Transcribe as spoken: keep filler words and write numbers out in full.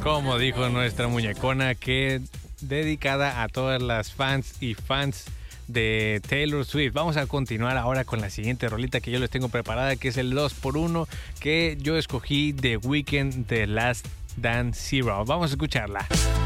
Como dijo nuestra muñecona, que dedicada a todas las fans y fans de Taylor Swift. Vamos a continuar ahora con la siguiente rolita que yo les tengo preparada, que es el dos por uno, que yo escogí The Weeknd de Last Dance Zero. Vamos a escucharla.